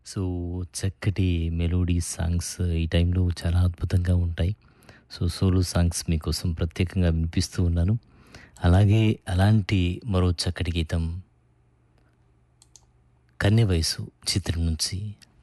So, చక్కటి melody songs ఈ టైంలో చాలా అద్భుతంగా ఉంటాయి. సో, సోలో సాంగ్స్ మీకోసం ప్రత్యేకంగా వినిపిస్తూ ఉన్నాను. అలాగే అలాంటి మరో చక్కటి గీతం 'కన్నె వయసు' చిత్రం నుంచి